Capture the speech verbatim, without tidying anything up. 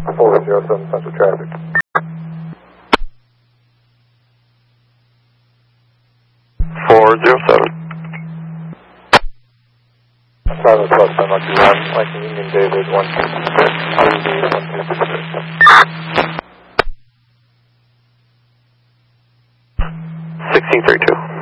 four zero seven Central traffic. four zero seven. Silence plus ten lucky one, like Union David one two six, one two six six. sixteen thirty-two.